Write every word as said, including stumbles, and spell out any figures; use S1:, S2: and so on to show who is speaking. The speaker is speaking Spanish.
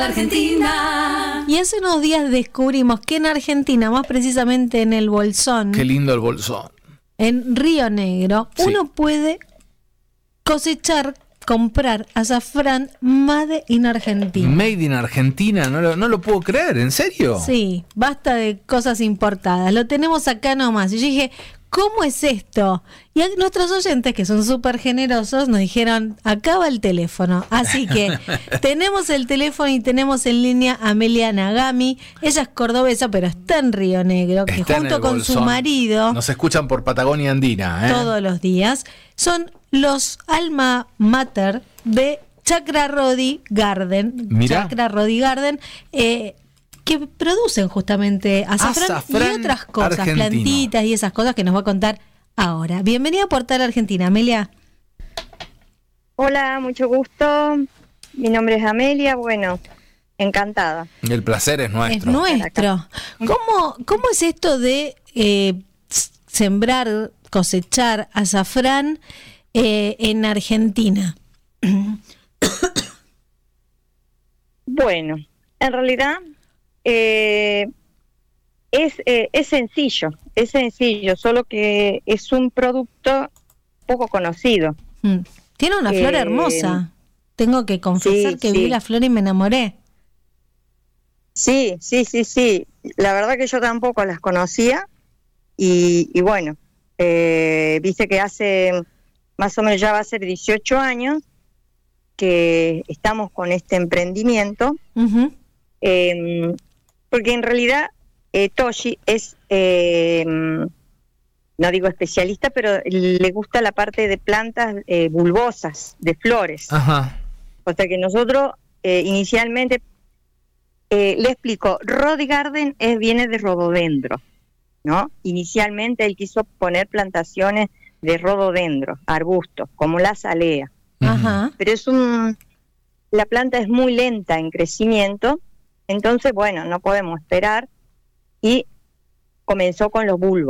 S1: Argentina.
S2: Y hace unos días descubrimos que en Argentina, más precisamente en el Bolsón,
S3: Qué lindo el Bolsón.
S2: en Río Negro,
S3: Sí.
S2: uno puede cosechar, comprar azafrán Made in Argentina.
S3: Made in Argentina, no lo, no lo puedo creer, ¿en serio?
S2: Sí, basta de cosas importadas, lo tenemos acá nomás. Y yo dije, ¿cómo es esto? Y a nuestros oyentes, que son súper generosos, nos dijeron, acá va el teléfono. Así que tenemos el teléfono y tenemos en línea a Amelia Nagami. Ella es cordobesa, pero está en Río Negro, que
S3: Está en
S2: junto
S3: el
S2: con
S3: Bolsón.
S2: su marido,
S3: Nos escuchan por Patagonia Andina, ¿eh?
S2: todos los días, son los alma mater de Chacra Rodi Garden.
S3: Mirá.
S2: Chacra Rodi Garden, eh, que producen justamente azafrán,
S3: Azafrán
S2: y otras cosas,
S3: argentino.
S2: plantitas y esas cosas que nos va a contar ahora. Bienvenida a Portal Argentina, Amelia.
S4: Hola, mucho gusto. Mi nombre es Amelia. Bueno, encantada.
S3: El placer es nuestro.
S2: Es nuestro. ¿Cómo, cómo es esto de eh, sembrar, cosechar azafrán eh, en Argentina?
S4: Bueno, en realidad eh, es, eh, es sencillo, es sencillo, solo que es un producto poco conocido.
S2: Mm. Tiene una flor
S4: Eh,
S2: hermosa. Tengo que confesar
S4: sí,
S2: que
S4: sí.
S2: vi la flor y me enamoré.
S4: Sí, sí, sí, sí. La verdad que yo tampoco las conocía y, y bueno, eh, viste que hace más o menos ya va a ser dieciocho años que estamos con este emprendimiento.
S2: Ujú.
S4: Eh, porque en realidad eh, Toshi es, eh, no digo especialista, pero le gusta la parte de plantas eh, bulbosas, de flores.
S3: Ajá.
S4: O sea que nosotros eh, inicialmente, eh, le explico, Rodi Garden es, viene de rododendro, ¿no? Inicialmente él quiso poner plantaciones de rododendro, arbustos, como la azalea.
S2: Ajá.
S4: Pero es un, la planta es muy lenta en crecimiento, entonces bueno, no podemos esperar y comenzó con los bulbos.